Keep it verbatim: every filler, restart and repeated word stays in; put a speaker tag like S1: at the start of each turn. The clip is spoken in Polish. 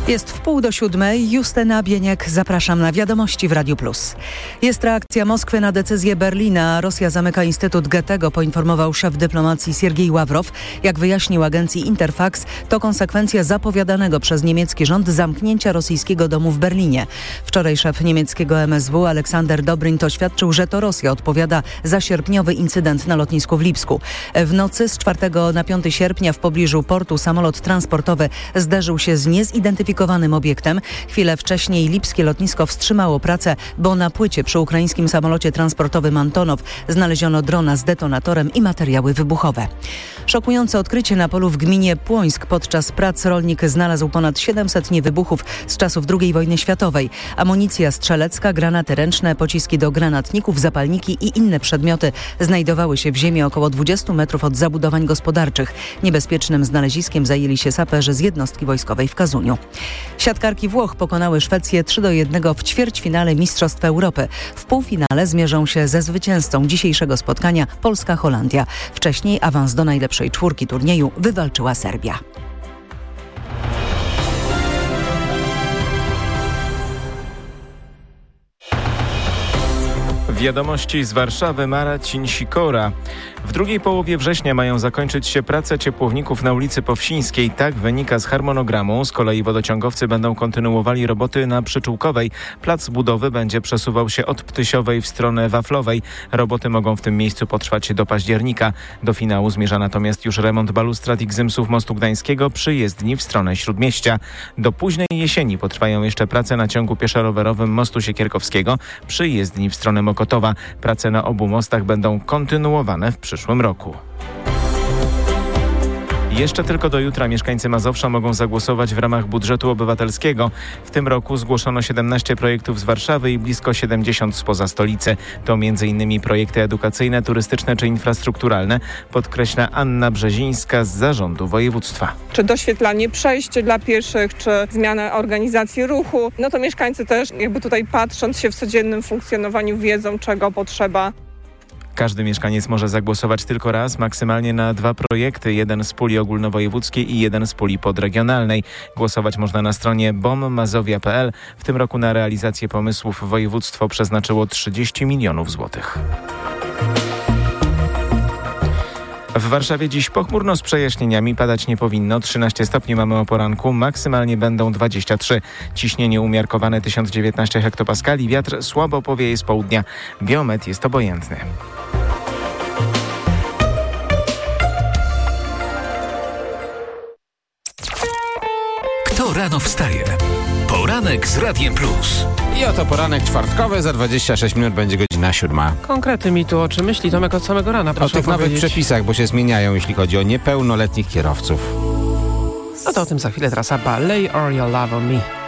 S1: Jest w pół do siódmej. Justyna Bieniek. Zapraszam na Wiadomości w Radiu Plus. Jest reakcja Moskwy na decyzję Berlina. Rosja zamyka Instytut Goethego, poinformował szef dyplomacji Siergiej Ławrow. Jak wyjaśnił agencji Interfax, to konsekwencja zapowiadanego przez niemiecki rząd zamknięcia rosyjskiego domu w Berlinie. Wczoraj szef niemieckiego M S W Aleksander Dobrindt oświadczył, że to Rosja odpowiada za sierpniowy incydent na lotnisku w Lipsku. W nocy z czwartego na piąty sierpnia w pobliżu portu samolot transportowy zderzył się z niezidentyfikowanym obiektem. Chwilę wcześniej lipskie lotnisko wstrzymało pracę, bo na płycie przy ukraińskim samolocie transportowym Antonow znaleziono drona z detonatorem i materiały wybuchowe. Szokujące odkrycie na polu w gminie Płońsk. Podczas prac rolnik znalazł ponad siedemset niewybuchów z czasów drugiej wojny światowej. Amunicja strzelecka, granaty ręczne, pociski do granatników, zapalniki i inne przedmioty znajdowały się w ziemi około dwudziestu metrów od zabudowań gospodarczych. Niebezpiecznym znaleziskiem zajęli się saperzy z jednostki wojskowej w Kazuniu. Siatkarki Włoch pokonały Szwecję trzy do jednego w ćwierćfinale Mistrzostw Europy. W półfinale zmierzą się ze zwycięzcą dzisiejszego spotkania Polska-Holandia. Wcześniej awans do najlepszej czwórki turnieju wywalczyła Serbia.
S2: Wiadomości z Warszawy, Marcin Sikora. W drugiej połowie września mają zakończyć się prace ciepłowników na ulicy Powsińskiej. Tak wynika z harmonogramu. Z kolei wodociągowcy będą kontynuowali roboty na Przyczółkowej. Plac budowy będzie przesuwał się od Ptysiowej w stronę Waflowej. Roboty mogą w tym miejscu potrwać do października. Do finału zmierza natomiast już remont balustrad i gzymsów mostu gdańskiego przy jezdni w stronę Śródmieścia. Do późnej jesieni potrwają jeszcze prace na ciągu pieszo-rowerowym mostu Siekierkowskiego przy jezdni w stronę Mokotowa. Prace na obu mostach będą kontynuowane w przyszłym roku. Jeszcze tylko do jutra mieszkańcy Mazowsza mogą zagłosować w ramach budżetu obywatelskiego. W tym roku zgłoszono siedemnaście projektów z Warszawy i blisko siedemdziesiąt spoza stolicy. To między innymi projekty edukacyjne, turystyczne czy infrastrukturalne, podkreśla Anna Brzezińska z zarządu województwa.
S3: Czy doświetlanie przejść dla pieszych, czy zmiana organizacji ruchu. No to mieszkańcy też jakby tutaj patrząc się w codziennym funkcjonowaniu wiedzą, czego potrzeba.
S2: Każdy mieszkaniec może zagłosować tylko raz, maksymalnie na dwa projekty, jeden z puli ogólnowojewódzkiej i jeden z puli podregionalnej. Głosować można na stronie bom mazowia kropka p l. W tym roku na realizację pomysłów województwo przeznaczyło trzydzieści milionów złotych. W Warszawie dziś pochmurno z przejaśnieniami, padać nie powinno. trzynaście stopni mamy o poranku, maksymalnie będą dwadzieścia trzy. Ciśnienie umiarkowane tysiąc dziewiętnaście hektopaskali, wiatr słabo powieje z południa. Biometr jest obojętny.
S4: Kto rano wstaje? Poranek z Radiem Plus.
S5: I oto poranek czwartkowy, za dwadzieścia sześć minut będzie godzina siódma.
S6: Konkrety mi tu o czym myśli Tomek od samego rana, proszę
S5: O tych nowych przepisach, bo się zmieniają, jeśli chodzi o niepełnoletnich kierowców.
S6: No to o tym za chwilę trasa Ballet or Your Love on Me.